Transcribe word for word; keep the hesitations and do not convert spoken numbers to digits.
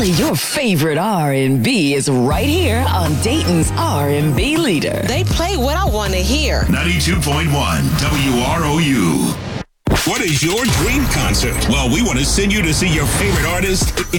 All of your favorite R and B is right here on Dayton's R and B leader. They play what I want to hear. ninety-two point one W R O U. What is your dream concert? Well, we want to send you to see your favorite artist